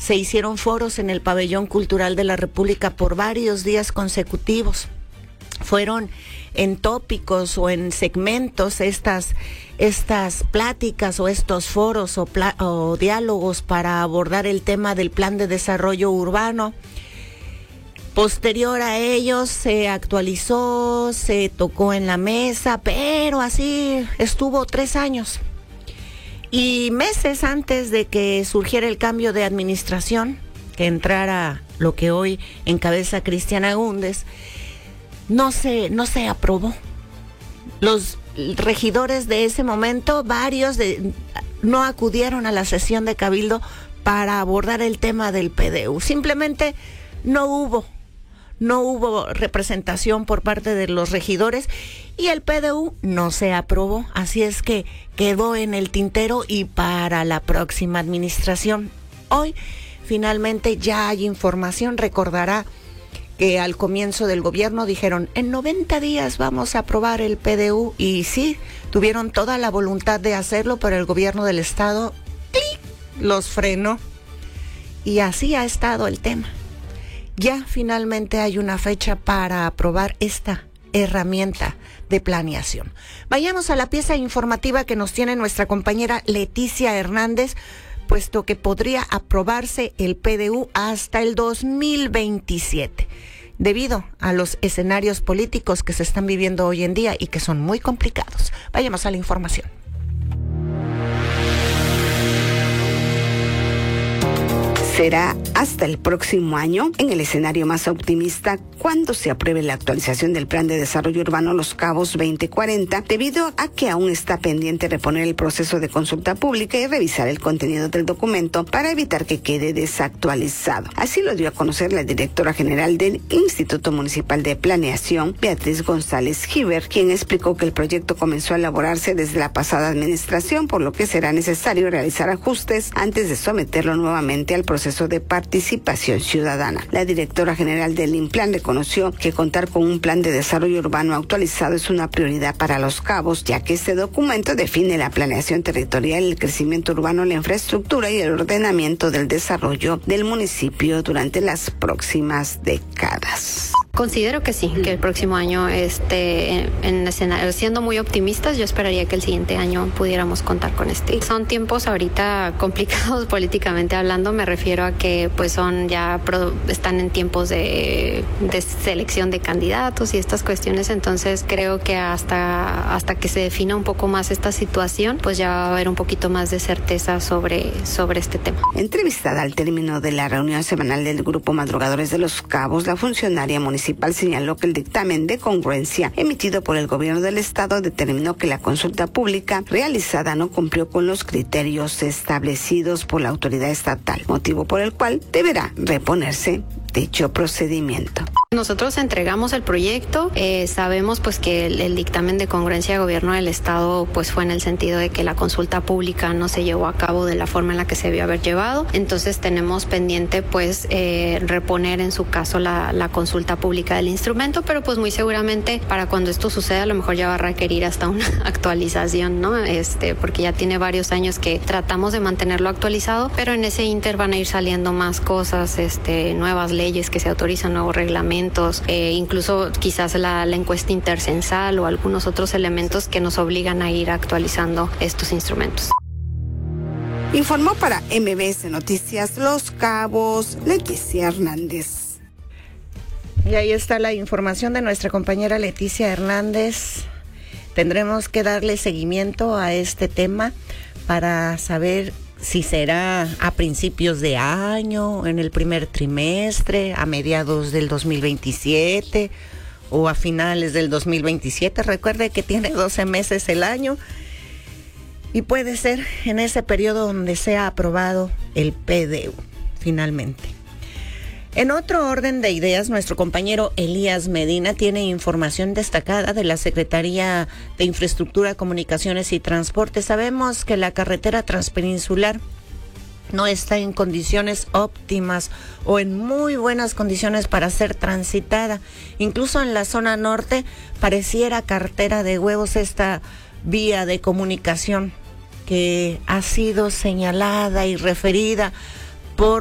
se hicieron foros en el Pabellón Cultural de la República por varios días consecutivos. Fueron en tópicos o en segmentos estas pláticas o estos foros o diálogos para abordar el tema del Plan de Desarrollo Urbano. Posterior a ellos se actualizó, se tocó en la mesa, pero así estuvo 3 años. Y meses antes de que surgiera el cambio de administración, que entrara lo que hoy encabeza Cristian Agúndez, no se aprobó. Los regidores de ese momento, varios no acudieron a la sesión de Cabildo para abordar el tema del PDU. Simplemente no hubo representación por parte de los regidores y el PDU no se aprobó. Así es que quedó en el tintero y para la próxima administración. Hoy finalmente ya hay información. Recordará que al comienzo del gobierno dijeron en 90 días vamos a aprobar el PDU y sí, tuvieron toda la voluntad de hacerlo, pero el gobierno del estado los frenó y así ha estado el tema. Ya finalmente hay una fecha para aprobar esta herramienta de planeación. Vayamos a la pieza informativa que nos tiene nuestra compañera Leticia Hernández, puesto que podría aprobarse el PDU hasta el 2027, debido a los escenarios políticos que se están viviendo hoy en día y que son muy complicados. Vayamos a la información. Será hasta el próximo año, en el escenario más optimista, cuando se apruebe la actualización del Plan de Desarrollo Urbano Los Cabos 2040, debido a que aún está pendiente reponer el proceso de consulta pública y revisar el contenido del documento para evitar que quede desactualizado. Así lo dio a conocer la directora general del Instituto Municipal de Planeación, Beatriz González Giver, quien explicó que el proyecto comenzó a elaborarse desde la pasada administración, por lo que será necesario realizar ajustes antes de someterlo nuevamente al proceso de participación ciudadana. La directora general del INPLAN reconoció que contar con un plan de desarrollo urbano actualizado es una prioridad para Los Cabos, ya que este documento define la planeación territorial, el crecimiento urbano, la infraestructura y el ordenamiento del desarrollo del municipio durante las próximas décadas. Considero que sí, que el próximo año en escenario, siendo muy optimistas, yo esperaría que el siguiente año pudiéramos contar con este. Son tiempos ahorita complicados políticamente hablando, me refiero a que pues están en tiempos de selección de candidatos y estas cuestiones, entonces creo que hasta que se defina un poco más esta situación, pues ya va a haber un poquito más de certeza sobre este tema. Entrevistada al término de la reunión semanal del Grupo Madrugadores de Los Cabos, la funcionaria municipal señaló que el dictamen de congruencia emitido por el gobierno del estado determinó que la consulta pública realizada no cumplió con los criterios establecidos por la autoridad estatal, motivo por el cual deberá reponerse dicho procedimiento. Nosotros entregamos el proyecto, sabemos pues que el dictamen de congruencia de gobierno del estado pues fue en el sentido de que la consulta pública no se llevó a cabo de la forma en la que se debió haber llevado, entonces tenemos pendiente pues reponer en su caso la consulta pública del instrumento, pero pues muy seguramente para cuando esto suceda a lo mejor ya va a requerir hasta una actualización, ¿no? Porque ya tiene varios años que tratamos de mantenerlo actualizado, pero en ese inter van a ir saliendo más cosas, nuevas leyes que se autorizan, nuevos reglamentos, incluso quizás la encuesta intercensal o algunos otros elementos que nos obligan a ir actualizando estos instrumentos. Informó para MBS Noticias Los Cabos, Leticia Hernández. Y ahí está la información de nuestra compañera Leticia Hernández. Tendremos que darle seguimiento a este tema para saber si será a principios de año, en el primer trimestre, a mediados del 2027 o a finales del 2027. Recuerde que tiene 12 meses el año y puede ser en ese periodo donde sea aprobado el PDU finalmente. En otro orden de ideas, nuestro compañero Elías Medina tiene información destacada de la Secretaría de Infraestructura, Comunicaciones y Transporte. Sabemos que la carretera transpeninsular no está en condiciones óptimas o en muy buenas condiciones para ser transitada. Incluso en la zona norte pareciera cartera de huevos esta vía de comunicación que ha sido señalada y referida